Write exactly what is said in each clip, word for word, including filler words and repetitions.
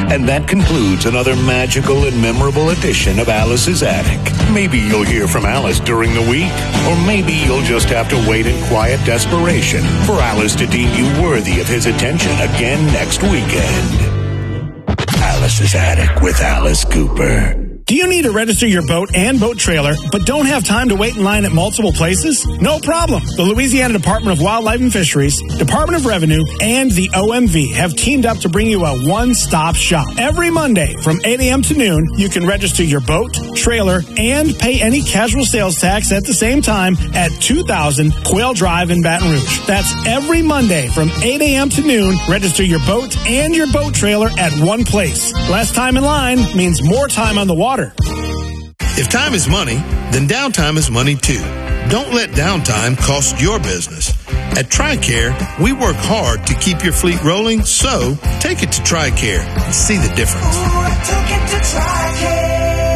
And that concludes another magical and memorable edition of Alice's Attic. Maybe you'll hear from Alice during the week, or maybe you'll just have to wait in quiet desperation for Alice to deem you worthy of his attention again next weekend. Alice's Attic with Alice Cooper. Do you need to register your boat and boat trailer, but don't have time to wait in line at multiple places? No problem. The Louisiana Department of Wildlife and Fisheries, Department of Revenue, and the O M V have teamed up to bring you a one-stop shop. Every Monday from eight a.m. to noon, you can register your boat, trailer, and pay any casual sales tax at the same time at two thousand Quail Drive in Baton Rouge. That's every Monday from eight a.m. to noon. Register your boat and your boat trailer at one place. Less time in line means more time on the water. If time is money, then downtime is money too. Don't let downtime cost your business. At TRICARE, we work hard to keep your fleet rolling, so take it to TRICARE and see the difference. Ooh, I took it to TRICARE.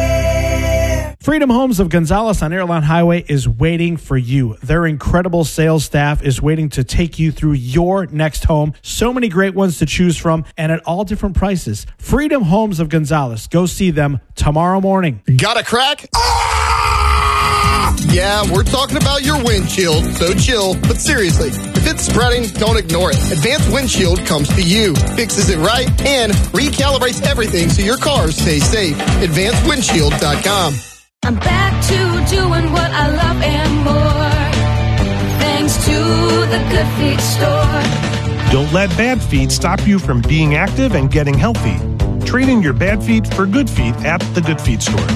Freedom Homes of Gonzales on Airline Highway is waiting for you. Their incredible sales staff is waiting to take you through your next home. So many great ones to choose from and at all different prices. Freedom Homes of Gonzales. Go see them tomorrow morning. Got a crack? Ah! Yeah, we're talking about your windshield, so chill. But seriously, if it's spreading, don't ignore it. Advanced Windshield comes to you, fixes it right, and recalibrates everything so your car stays safe. advanced windshield dot com. I'm back to doing what I love and more, thanks to the Good Feet store. Don't let bad feet stop you from being active and getting healthy. Trade in your bad feet for good feet at the Good Feet store.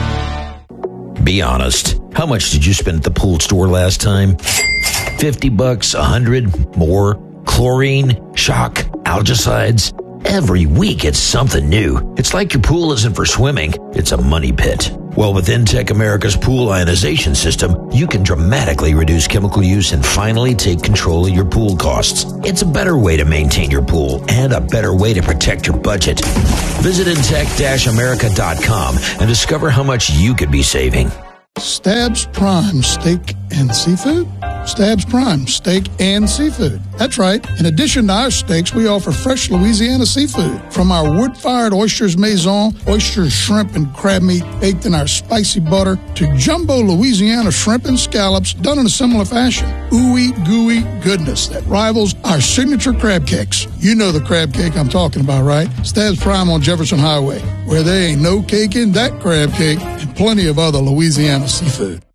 Be honest. How much did you spend at the pool store last time? fifty bucks, a hundred, more? Chlorine, shock, algicides. Every week it's something new. It's like your pool isn't for swimming, it's a money pit. Well, with Intech America's pool ionization system, you can dramatically reduce chemical use and finally take control of your pool costs. It's a better way to maintain your pool and a better way to protect your budget. Visit intech america dot com and discover how much you could be saving. Stabs Prime Steak and Seafood? Stabs Prime Steak and Seafood. That's right. In addition to our steaks, we offer fresh Louisiana seafood. From our wood-fired oysters maison, oysters, shrimp, and crab meat baked in our spicy butter, to jumbo Louisiana shrimp and scallops done in a similar fashion. Ooey gooey goodness that rivals our signature crab cakes. You know the crab cake I'm talking about, right? Stabs Prime on Jefferson Highway, where there ain't no cake in that crab cake, and plenty of other Louisiana seafood.